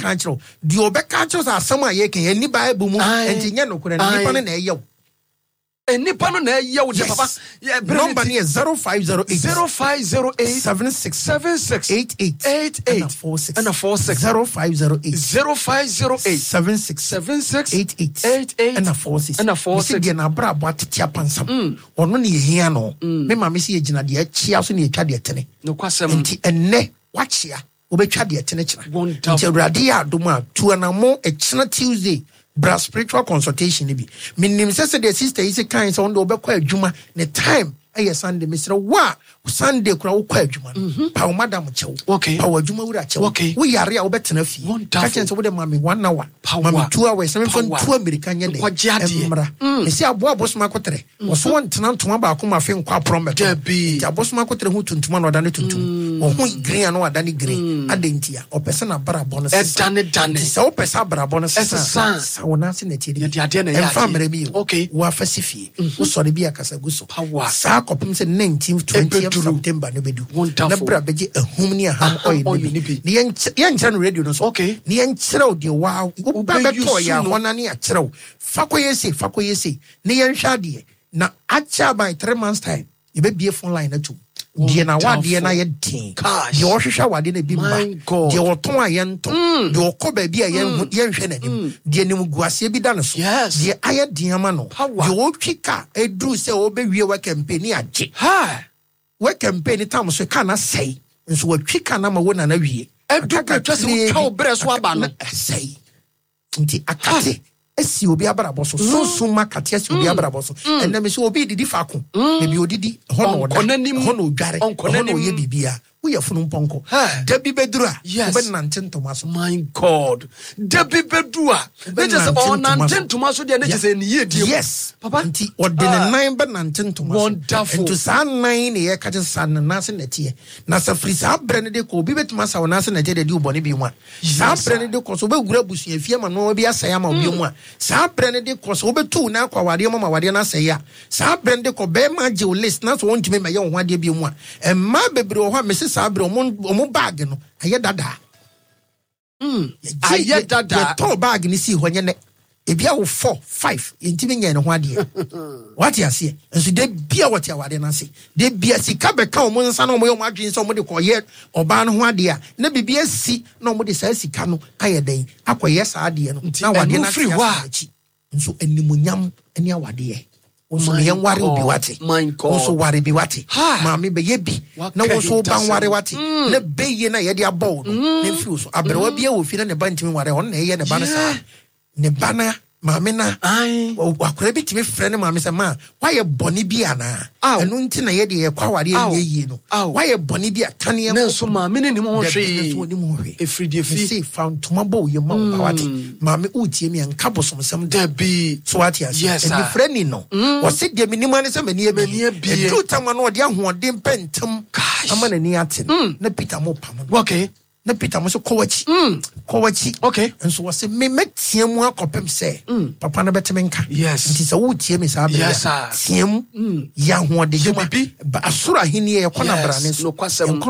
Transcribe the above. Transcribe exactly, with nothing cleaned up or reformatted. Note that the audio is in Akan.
kanchiro di obeka kanchiro asama ye kan ani bible mu enti nye no kure nipa no na eyew enipa no na eyew de papa number ni zero five zero eight zero five zero eight seven six seven six eight eight eight eight and four six and four six zero five zero eight zero five zero eight seven six seven six eight eight eight eight and four six and four six de na bra bo atetia pansam ono ne yehia no me ma me se yegina de achia so ne etwa de tene no kwasem nti enne wachia obetwa de tene kira nti awurade ya adom a tuanamo e kina Tuesday bra spiritual consultation bi minim se se the sister is kind so ndo obekwa adwuma ne time eye Sunday misre wa Sunday kura wo kwa adwuma pa wo madam chew pa wo adwuma wura chew wo yare a wo betena fi ka chen so wo de mami one hour mami two hours se me fon two America nye de emra me se abo abosoma kotere wo so won tena ntoma ba ko ma fe nkwa promet ti abosoma kotere hu tuntuma na odane tuntum wo hu green na odane green adentia o person na bra bonus e dane dane se o person bra bonus sa sa wo na se na ti de ade na ya famre bi wo afasifie wo so de bi akasa guso sa kopim se nineteenth twentieth September no bedu na bra beje ehum ni aham oil ni bi ni yen yen radio no so ni yen kyerɛw de wow wo ba beto ya hona ni a kyerɛw fakoyese fakoyese ni yen hwade na acha by three months time e be bie phone line na tu de na wade na ye din de wo hwehwa wade na bi mba de wo ton a yen ton de wo kɔ ba bi a yen yen hwɛ na nim de nim guase bi da no so de aye din ama no de wo twika edu se wo be wie wa campaign agye ha we campaign time so kana say nso wa twika na ma wo na na wie edu ka twese wo twa obre so aba no say nti akate esi obi abrabo so so so makate esi obi abrabo so enne me so obi didi faako me bi odidi hono oda hono odware hono ye bibia wo ye funu mponko dabi bedura obe nante ntoma so my god dabi bedua ne just on nante ntoma so de ne just en ye die yes papa nti odene nine be nante ntoma so wonderful nti sa nine ne ye ka je sa na se netie na sa free sa brene de ko obi betuma sa wona se netie de di ubone bi mu a sa brene de ko so be gura busu afie ma no obi asaya ma obi mu a sa brene de ko so obetu na akwa wade ma wade na asaya sa brene de ko be ma je o list na so wontime ma ye ho ade bi mu a emma bebre ho me se sa bre omo bag no aye dada mm aye dada to bag ni si ho nye ne ebia wo four five intimi nya ne ho ade what you see enso de bia what you wade na se de bia sika be ka omo nsa na omo yo adwen so omo de koye oba no ho ade a na bibia si na omo de sa sika no aye den akoye sa ade no na wade na free wa nso animunyam ene awade Oso yen ware obi wate oso ware bi wate maami be ye bi na oso ban ware wate na beye na ye de abɔ no na firi so abrewa bia wo fi na ne ba ntimi ware on na ye ne ba na sa ne ba na maami na akora bi timi frɛ ne maami sa ma why boni bi ana enu nti na ye de ye kwa ware ye yie no why boni bi atane na so maami ne nim ho hwe efridi efi say found tomabo ye ma ba wate maami utie mi anka bosom sam da bi so what yes and the friend no was it the minimum is a many a two time no de ahoɔden pentam ama na ni ate na Peter mo pam okay na Peter mo so kowachi kowachi okay and so was me metie mu akopem say papa na beteme nka yes nti so wotie me sa be yes tiem ya ahoɔden ba asoro ahini ye kɔ na brane so